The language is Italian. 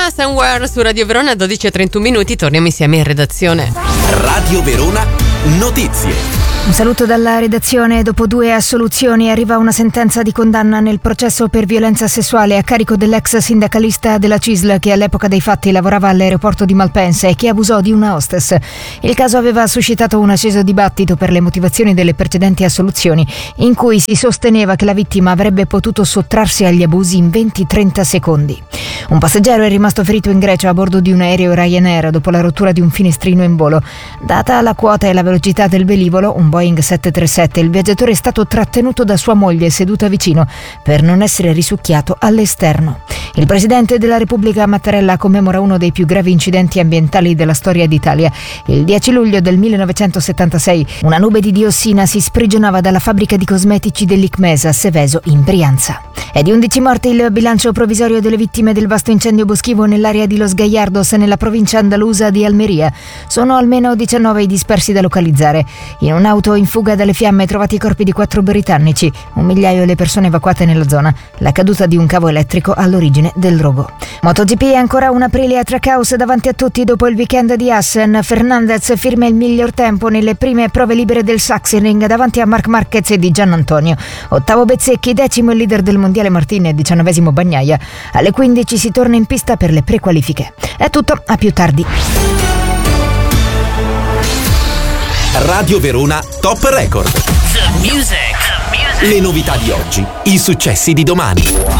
Somewhere su Radio Verona, 12:31. Torniamo insieme in redazione. Radio Verona Notizie. Un saluto dalla redazione. Dopo 2 assoluzioni arriva una sentenza di condanna nel processo per violenza sessuale a carico dell'ex sindacalista della CISL che all'epoca dei fatti lavorava all'aeroporto di Malpensa e che abusò di una hostess. Il caso aveva suscitato un acceso dibattito per le motivazioni delle precedenti assoluzioni, in cui si sosteneva che la vittima avrebbe potuto sottrarsi agli abusi in 20-30 secondi. Un passeggero è rimasto ferito in Grecia a bordo di un aereo Ryanair dopo la rottura di un finestrino in volo. Data la quota e la velocità del velivolo, un Boeing 737, il viaggiatore è stato trattenuto da sua moglie seduta vicino per non essere risucchiato all'esterno. Il presidente della Repubblica Mattarella commemora uno dei più gravi incidenti ambientali della storia d'Italia. Il 10 luglio del 1976 una nube di diossina si sprigionava dalla fabbrica di cosmetici dell'Icmesa a Seveso in Brianza. È di 11 morti il bilancio provvisorio delle vittime del vasto incendio boschivo nell'area di Los Gallardos nella provincia andalusa di Almeria. Sono almeno 19 i dispersi da localizzare. In un'auto in fuga dalle fiamme trovati i corpi di 4 britannici, 1 migliaio le persone evacuate nella zona. La caduta di un cavo elettrico all'origine del rogo. MotoGP è ancora un Aprilia Trackhouse davanti a tutti dopo il weekend di Assen. Fernandez firma il miglior tempo nelle prime prove libere del Sachsenring davanti a Marc Marquez e di Gian Antonio. 8° Bezzecchi, 10° il leader del mondiale Martin e 19° Bagnaia. Alle 15 si torna in pista per le prequalifiche. È tutto, a più tardi. Radio Verona Top Record. The music. Le novità di oggi, i successi di domani.